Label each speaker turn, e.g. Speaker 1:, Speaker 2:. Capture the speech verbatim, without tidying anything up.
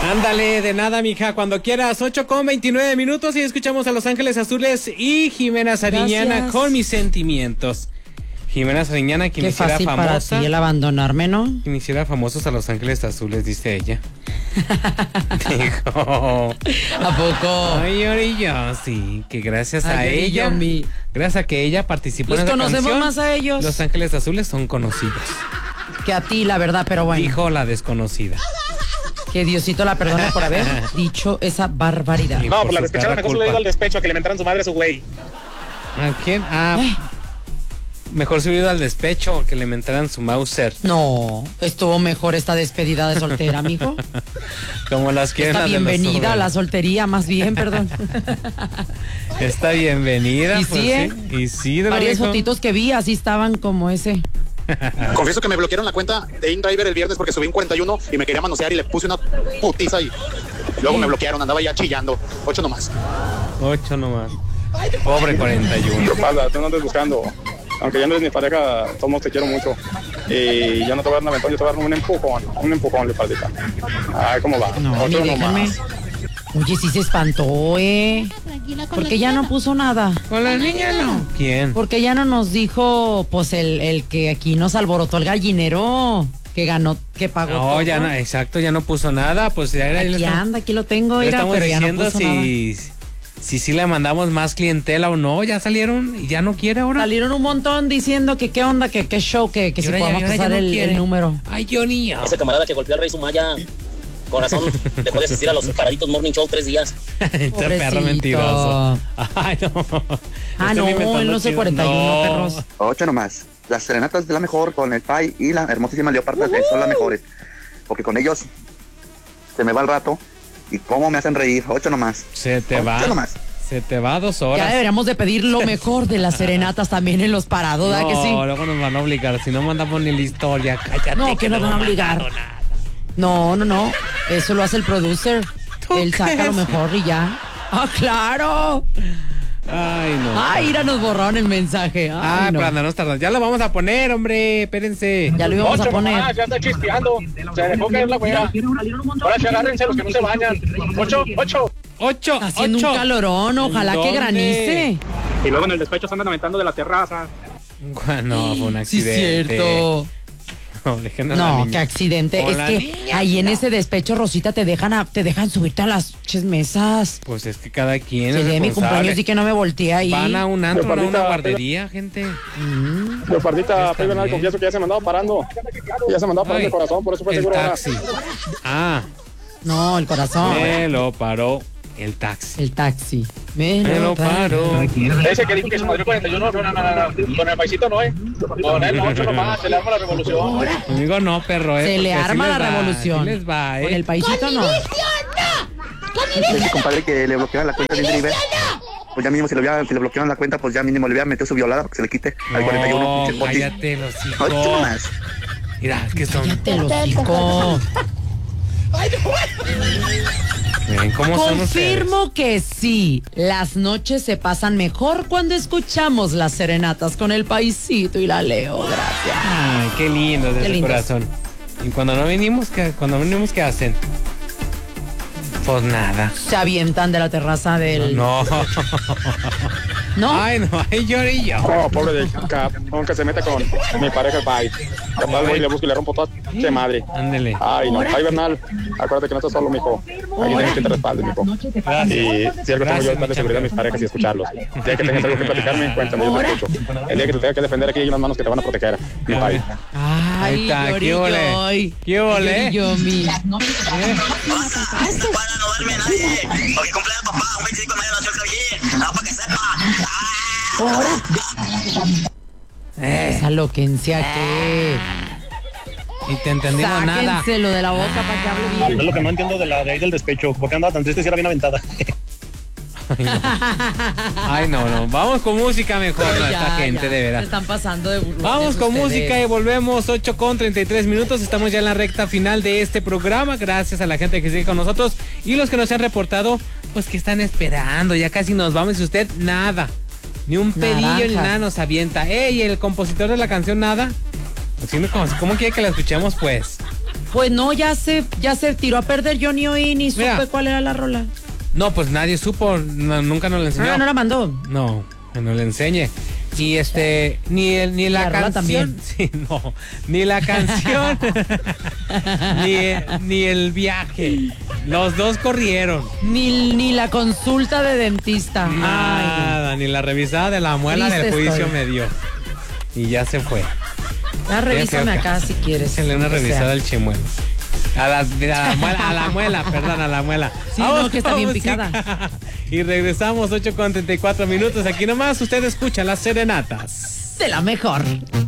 Speaker 1: Ándale, de nada, mija, cuando quieras. Ocho con veintinueve minutos y escuchamos a Los Ángeles Azules y Jimena Sariñana. Gracias. Con mis sentimientos. Jimena Sariñana, quien
Speaker 2: Qué
Speaker 1: hiciera
Speaker 2: fácil
Speaker 1: famosa.
Speaker 2: Para ti el abandonarme, ¿no?
Speaker 1: Quien hiciera famosos a Los Ángeles Azules, dice ella. Dijo.
Speaker 2: ¿A poco?
Speaker 1: Ay, Orillo, sí, que gracias Ay, a ella, mi... gracias a que ella participó en esa canción.
Speaker 2: Los conocemos más a ellos.
Speaker 1: Los Ángeles Azules son conocidos.
Speaker 2: Que a ti, la verdad, pero bueno.
Speaker 1: Dijo la desconocida.
Speaker 2: Que Diosito la perdone por haber dicho esa barbaridad.
Speaker 3: No, por la despechada mejor se le digo al despecho, a que le mentaran su madre a su güey.
Speaker 1: ¿A quién? Ah, Ay. Mejor se hubiera ido al despecho, que le mentaran su Mauser.
Speaker 2: No, estuvo mejor esta despedida de soltera, amigo.
Speaker 1: Como las quieren.
Speaker 2: Esta bienvenida a la soltería, más bien, perdón.
Speaker 1: Esta bienvenida.
Speaker 2: Y
Speaker 1: pues,
Speaker 2: sí, ¿eh?
Speaker 1: Sí. Y sí, de
Speaker 2: varias fotitos que vi, así estaban como ese.
Speaker 3: Confieso que me bloquearon la cuenta de InDriver el viernes porque subí un cuarenta y uno y me quería manosear y le puse una putiza y luego sí. Me bloquearon, andaba ya chillando. Ocho nomás.
Speaker 1: Ocho nomás. Pobre cuarenta y uno.
Speaker 3: ¿Qué pasa? Tú no andes buscando. Aunque ya no eres mi pareja, todos te quiero mucho. Y ya no te voy a dar un aventón, yo te voy a dar un empujón. Un empujón, Lupaldita. Ay, ¿cómo va?
Speaker 2: No, Ocho nomás. Oye, sí se espantó, ¿eh? Porque ya no puso nada.
Speaker 1: Con la niña no. ¿Quién?
Speaker 2: Porque ya no nos dijo, pues, el, el que aquí nos alborotó el gallinero, que ganó, que pagó
Speaker 1: No,
Speaker 2: todo.
Speaker 1: ya no, exacto, ya no puso nada, pues ya era.
Speaker 2: Aquí anda, aquí lo tengo, era, pero ya no puso
Speaker 1: si,
Speaker 2: nada.
Speaker 1: Si sí le mandamos más clientela o no, ya salieron y ya no quiere ahora.
Speaker 2: Salieron un montón diciendo que qué onda, que qué show, que, que si podemos ya, pasar no el, el número.
Speaker 1: Ay, Johnny.
Speaker 4: Ese camarada que golpeó al Rey Sumaya, con razón, dejó de asistir a los paraditos Morning Show tres días.
Speaker 1: Este perro mentiroso. Ay, no.
Speaker 2: Ah,
Speaker 1: este
Speaker 2: no, él no sé cuarenta y uno, no. Perros.
Speaker 5: Ocho nomás. Las serenatas de la mejor con el Pai y la hermosísima Leoparda uh-huh. son las mejores. Porque con ellos se me va el rato y cómo me hacen reír. Ocho nomás.
Speaker 1: Se te
Speaker 5: Ocho
Speaker 1: va.
Speaker 5: Ocho nomás.
Speaker 1: Se te va dos horas.
Speaker 2: Ya deberíamos de pedir lo mejor de las serenatas también en los parados, ¿verdad
Speaker 1: no,
Speaker 2: que sí?
Speaker 1: No, luego nos van a obligar, si no mandamos ni la historia, cállate.
Speaker 2: No, que, que nos van a obligar. No, no, no, eso lo hace el producer. Él saca lo mejor y ya. ¡Ah, claro!
Speaker 1: Ay, no.
Speaker 2: Ay, ira, nos borraron el mensaje. Ay,
Speaker 1: ah,
Speaker 2: no.
Speaker 1: pero andarnos tardando. Ya lo vamos a poner, hombre, espérense.
Speaker 2: Ya lo íbamos
Speaker 3: Ocho
Speaker 2: a poner.
Speaker 3: Nomás, ya está chispeando. Se dejó caer la wea. Ahora sí, agárrense los que no se bañan. Ocho, ocho.
Speaker 1: Ocho,
Speaker 2: haciendo
Speaker 1: ocho.
Speaker 2: un calorón, ojalá
Speaker 1: ¿Dónde?
Speaker 2: que granice.
Speaker 3: Y luego en el despecho se andan aventando de la terraza.
Speaker 1: No, fue un accidente.
Speaker 2: Sí, cierto.
Speaker 1: No,
Speaker 2: no qué accidente.
Speaker 1: Con
Speaker 2: es que
Speaker 1: niña,
Speaker 2: ahí
Speaker 1: no.
Speaker 2: en ese despecho, Rosita, te dejan a, te dejan subirte a las mesas.
Speaker 1: Pues es que cada quien
Speaker 2: Si
Speaker 1: es
Speaker 2: de mi cumpleaños y que no me volteé ahí.
Speaker 1: Van a un antro, a una guardería, gente.
Speaker 3: Mm. Leopardita, Pedro Bernal, confieso que ya se me andaba parando. Ya se me andaba parando el corazón, por eso fue
Speaker 1: el
Speaker 3: seguro.
Speaker 1: Taxi. Ah.
Speaker 2: No, el corazón.
Speaker 1: Me lo paró el taxi.
Speaker 2: El taxi. Me,
Speaker 1: me lo paró.
Speaker 3: Ese que dijo que su madre cuarenta y uno, no, no, no, no. Con el paisito no, ¿eh? Con él, ocho nomás, se le arma la revolución.
Speaker 1: Conmigo no, perro, ¿eh?
Speaker 2: Se le arma
Speaker 1: sí
Speaker 2: la
Speaker 1: va,
Speaker 2: revolución.
Speaker 1: Sí les va, ¿eh?
Speaker 2: Con el paisito no.
Speaker 5: Es mi compadre que le bloquearon la cuenta de InDriver. Pues ya mínimo si le, había, si le bloquearon la cuenta, pues ya mínimo le había metido su violada para que se le quite al
Speaker 1: no,
Speaker 5: cuarenta y uno.
Speaker 1: Cállate los hijos.
Speaker 5: Ocho nomás.
Speaker 1: Mira, es que son.
Speaker 2: Cállate los hijos.
Speaker 1: Miren cómo son
Speaker 2: Confirmo
Speaker 1: ustedes.
Speaker 2: que sí, las noches se pasan mejor cuando escuchamos las serenatas con el paisito y la Leo, gracias.
Speaker 1: Ay, qué lindo desde el corazón. Y cuando no venimos, ¿qué, cuando venimos, ¿qué hacen? Pues nada.
Speaker 2: Se avientan de la terraza del...
Speaker 1: No.
Speaker 2: ¿No?
Speaker 1: Ay, no, ay, llorillo.
Speaker 3: Oh, pobre de Cap, aunque se mete con mi pareja el Pai. Capaz voy y le busco y le rompo toda che madre.
Speaker 1: Ándele.
Speaker 3: Ay, no, Pai Bernal, acuérdate que no estás solo, mijo. Aquí tienes que te respaldes, mijo. Y si algo tengo yo es darle seguridad a mis parejas y escucharlos. El día que tengas algo que platicarme, cuéntame, yo te escucho. El día que te tenga que defender, aquí hay unas manos que te van a proteger, mi Pai.
Speaker 2: Ay,
Speaker 1: ¿qué ole? ¿Qué ole?
Speaker 2: Yo, mi...
Speaker 4: Para no verme nadie. Hoy cumple el papá, un veinticinco de mayo nació el caballín. No, para que sepa.
Speaker 2: Eh. Esa loquencia que...
Speaker 1: Y te entendimos nada.
Speaker 2: Sáquenselo de la boca para que hable bien.
Speaker 3: Es lo que no entiendo de la de ahí del despecho. ¿Por qué andaba tan triste si era bien aventada?
Speaker 1: Ay, no. Ay, no, no. Vamos con música mejor, no,
Speaker 2: ya,
Speaker 1: esta gente,
Speaker 2: ya.
Speaker 1: de veras.
Speaker 2: Se están pasando de burlones.
Speaker 1: Vamos con
Speaker 2: ustedes.
Speaker 1: música y volvemos. Ocho con treinta y tres minutos. Estamos ya en la recta final de este programa. Gracias a la gente que sigue con nosotros y los que nos han reportado, pues que están esperando. Ya casi nos vamos y usted nada. Ni un pedillo
Speaker 2: Naranjas.
Speaker 1: ni nada nos avienta. Ey, el compositor de la canción nada. ¿Cómo, ¿Cómo quiere que la escuchemos, pues?
Speaker 2: Pues no, ya se, ya se tiró a perder, yo ni oí ni supe
Speaker 1: Mira.
Speaker 2: cuál era la rola.
Speaker 1: No, pues nadie supo, no, nunca nos la enseñó.
Speaker 2: Ah, no la mandó.
Speaker 1: No, que nos la enseñe. Y este, ni el, ni la,
Speaker 2: La rola
Speaker 1: canción.
Speaker 2: también.
Speaker 1: Sí, no, ni la canción, ni, ni el viaje. Los dos corrieron.
Speaker 2: Ni, ni la consulta de dentista. Ay,
Speaker 1: Nada, ni la revisada de la muela del
Speaker 2: Triste
Speaker 1: juicio
Speaker 2: estoy.
Speaker 1: me dio. Y ya se fue.
Speaker 2: ya revísame
Speaker 1: Qué feo,
Speaker 2: acá si quieres.
Speaker 1: Échenle una
Speaker 2: lo que
Speaker 1: revisada
Speaker 2: sea.
Speaker 1: al chimuelo. A la, a la muela, a la muela, perdón, a la muela.
Speaker 2: Sí, no, que está
Speaker 1: con
Speaker 2: bien
Speaker 1: música.
Speaker 2: picada.
Speaker 1: Y regresamos ocho con treinta y cuatro minutos. Aquí nomás usted escucha las serenatas.
Speaker 2: De la mejor.